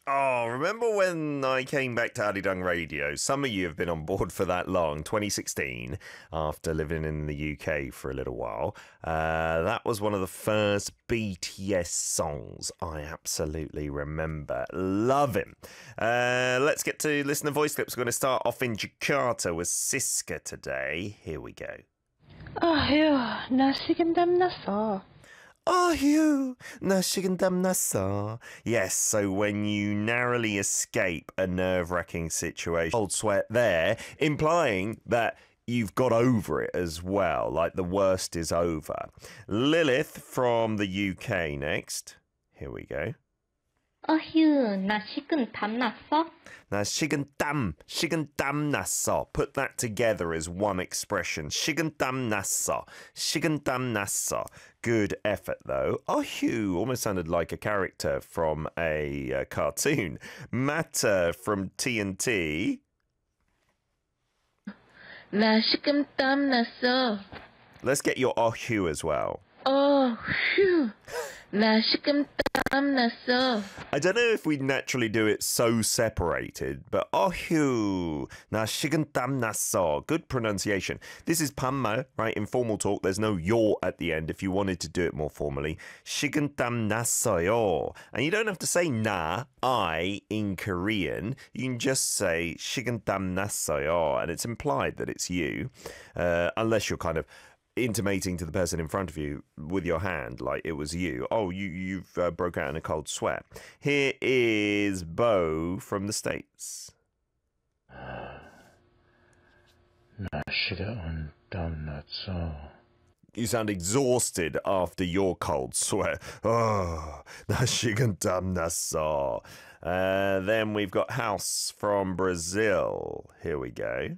Oh, remember when I came back to Arirang Radio? Some of you have been on board for that long, 2016, after living in the UK for a little while. That was one of the first BTS songs I absolutely remember. Love him. Let's get to listener voice clips. We're going to start off in Jakarta with Siska today. Here we go. 아휴, 나 식은땀 났어. Ahoo, 나식은땀 났어. Yes, so when you narrowly escape a nerve-wracking situation, cold sweat there, implying that you've got over it as well, like the worst is over. Lilith from the UK next. Here we go. 어휴, 나 식은땀 났어. Now, 식은땀 났어. Put that together as one expression. 식은땀 났어. 식은땀 났어. Good effort, though. Ahoo almost sounded like a character from a cartoon. Matta from TNT. 나 식은땀 났어. Let's get your ahoo as well. 휴, 나 식은땀 났어. I don't know if we naturally do it so separated, but ahoo, 나 식은땀 났어. Good pronunciation. This is panma, right? In formal talk, there's no 요 at the end if you wanted to do it more formally. 식은땀 났어요. And you don't have to say na, I, in Korean. You can just say 식은땀 났어요, and it's implied that it's you, unless you're kind of intimating to the person in front of you with your hand like it was you. Oh, you've broke out in a cold sweat. Here is Bo from the States. 나 식은땀 났어. You sound exhausted after your cold sweat. Oh, 나 식은땀 났어. Then we've got House from Brazil. Here we go.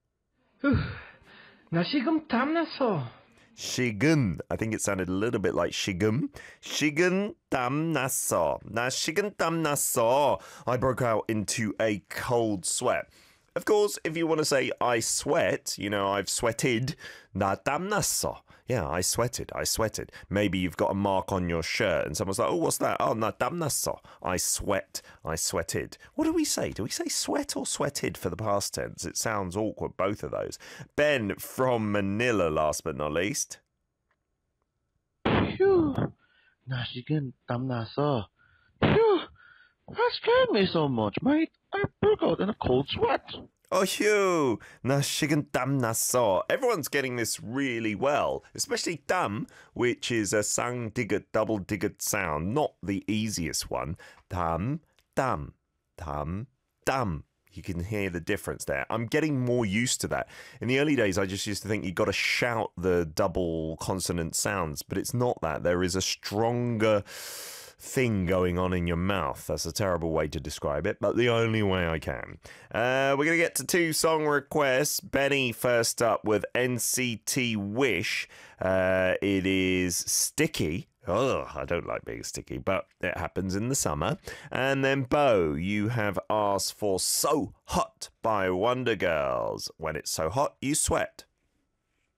나 식은땀 났어. 식은. I think it sounded a little bit like 식음. 식은땀 났어. 나 식은땀 났어. I broke out into a cold sweat. Of course, if you want to say I sweat, you know, I've sweated. 나 땀 났어. Yeah, I sweated. Maybe you've got a mark on your shirt and someone's like, oh, what's that? Oh, 나 땀 났어. I sweated. What do we say? Do we say sweat or sweated for the past tense? It sounds awkward, both of those. Ben from Manila, last but not least. 휴, 나 식은땀 났어. 휴, what scared me so much, mate? I broke out in a cold sweat. Oh, 휴, 나 식은땀 났어. Everyone's getting this really well, especially 땀, which is a sang-digged, double-digged sound, not the easiest one. 땀, 땀, 땀, 땀. You can hear the difference there. I'm getting more used to that. In the early days, I just used to think you've got to shout the double consonant sounds, but it's not that. There is a stronger thing going on in your mouth. That's a terrible way to describe it, but the only way I can. We're going to get to two song requests. Benny first up with NCT Wish. It is Sticky. Oh, I don't like being sticky, but it happens in the summer. And then, Bo, you have asked for So Hot by Wonder Girls. When it's so hot, you sweat.